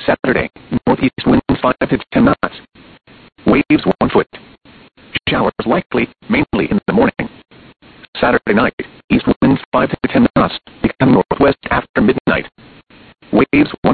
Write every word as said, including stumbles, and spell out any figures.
Saturday, northeast winds five to ten knots. Waves one foot. Showers likely, mainly in the morning. Saturday night, east winds five to ten knots, becoming northwest after midnight. Waves